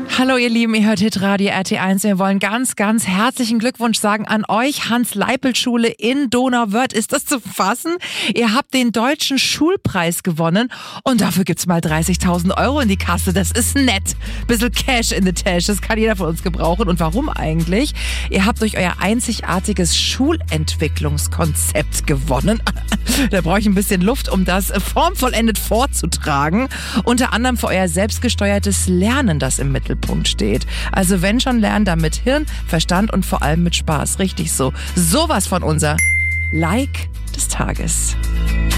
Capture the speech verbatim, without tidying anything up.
Hallo ihr Lieben, ihr hört Hitradio R T eins. Wir wollen ganz, ganz herzlichen Glückwunsch sagen an euch, Hans-Leipel-Schule in Donauwörth. Ist das zu fassen? Ihr habt den deutschen Schulpreis gewonnen und dafür gibt's mal dreißigtausend Euro in die Kasse. Das ist nett. Bisschen Cash in the Tash, das kann jeder von uns gebrauchen. Und warum eigentlich? Ihr habt durch euer einzigartiges Schulentwicklungskonzept gewonnen. Da brauche ich ein bisschen Luft, um das formvollendet vorzutragen. Unter anderem für euer selbstgesteuertes Lernen, das im Mittelpunkt steht. Also wenn schon, lernen, dann mit Hirn, Verstand und vor allem mit Spaß. Richtig so. Sowas von unser Like des Tages.